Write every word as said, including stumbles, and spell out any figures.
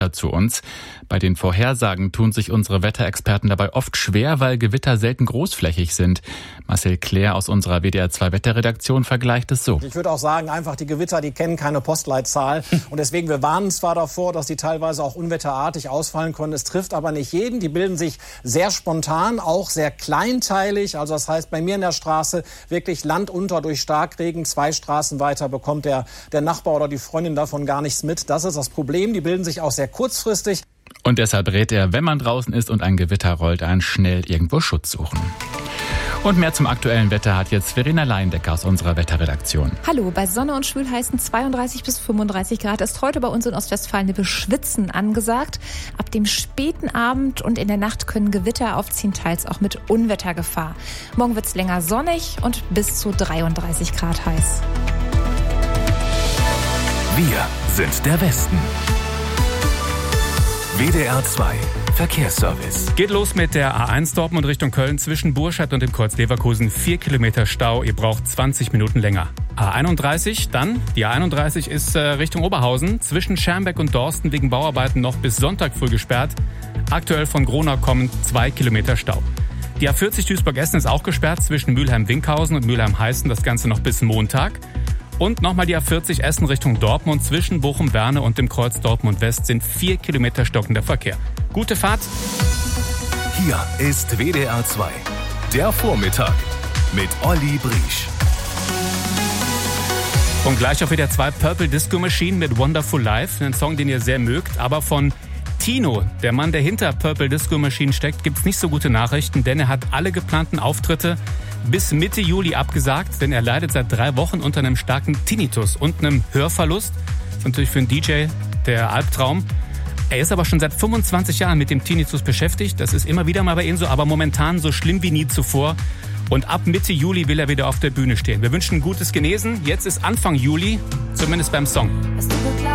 zu uns. Bei den Vorhersagen tun sich unsere Wetterexperten dabei oft schwer, weil Gewitter selten großflächig sind. Marcel Claire aus unserer W D R zwei Wetterredaktion vergleicht es so. Ich würde auch sagen, einfach die Gewitter, die kennen keine Postleitzahl. Und deswegen, wir warnen zwar davor, dass die teilweise auch unwetterartig ausfallen können. Es trifft aber nicht jeden. Die bilden sich sehr spontan, auch sehr kleinteilig. Also das heißt, bei mir in der Straße wirklich Land unter durch Starkregen. Zwei Straßen weiter bekommt der, der Nachbar oder die Freundin davon gar nichts mit. Das ist das Problem. Die bilden sich auch sehr kurzfristig. Und deshalb rät er, wenn man draußen ist und ein Gewitter rollt, ein schnell irgendwo Schutz suchen. Und mehr zum aktuellen Wetter hat jetzt Verena Leindecker aus unserer Wetterredaktion. Hallo, bei Sonne und schwülheißen zweiunddreißig bis fünfunddreißig Grad ist heute bei uns in Ostwestfalen eine Beschwitzen angesagt. Ab dem späten Abend und in der Nacht können Gewitter aufziehen, teils auch mit Unwettergefahr. Morgen wird's länger sonnig und bis zu dreiunddreißig Grad heiß. Wir sind der Westen. W D R zwei Verkehrsservice. Geht los mit der A eins Dortmund Richtung Köln zwischen Burscheid und dem Kreuz Leverkusen. Vier Kilometer Stau, ihr braucht zwanzig Minuten länger. A einunddreißig, dann die A einunddreißig ist äh, Richtung Oberhausen. Zwischen Schermbeck und Dorsten wegen Bauarbeiten noch bis Sonntag früh gesperrt. Aktuell von Gronau kommend zwei Kilometer Stau. Die A vierzig Duisburg-Essen ist auch gesperrt zwischen Mülheim-Winkhausen und Mülheim-Heißen. Das Ganze noch bis Montag. Und nochmal die A vierzig Essen Richtung Dortmund zwischen Bochum-Werne und dem Kreuz Dortmund-West sind vier Kilometer stockender Verkehr. Gute Fahrt. Hier ist W D R zwei, der Vormittag mit Olli Briesch. Und gleich auf W D R zwei Purple Disco Machine mit Wonderful Life, einen Song, den ihr sehr mögt, aber von Tino, der Mann, der hinter Purple Disco Machine steckt, gibt's nicht so gute Nachrichten, denn er hat alle geplanten Auftritte bis Mitte Juli abgesagt, denn er leidet seit drei Wochen unter einem starken Tinnitus und einem Hörverlust. Das ist natürlich für einen D J der Albtraum. Er ist aber schon seit fünfundzwanzig Jahren mit dem Tinnitus beschäftigt. Das ist immer wieder mal bei ihm so, aber momentan so schlimm wie nie zuvor. Und ab Mitte Juli will er wieder auf der Bühne stehen. Wir wünschen gutes Genesen. Jetzt ist Anfang Juli, zumindest beim Song.